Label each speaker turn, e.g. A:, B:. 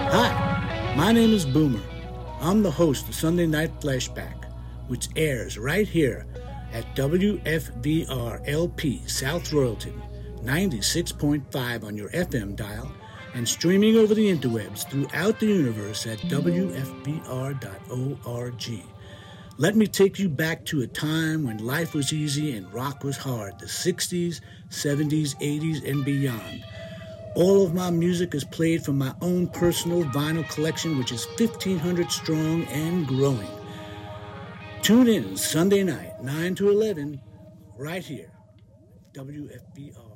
A: Hi, my name is Boomer. I'm the host of Sunday Night Flashback, which airs right here at WFBR-LP South Royalton, 96.5 on your FM dial, and streaming over the interwebs throughout the universe at WFBR.org. Let me take you back to a time when life was easy and rock was hard, the 60s, 70s, 80s, and beyond. All of my music is played from my own personal vinyl collection, which is 1,500 strong and growing. Tune in Sunday night, 9 to 11, right here, WFBR.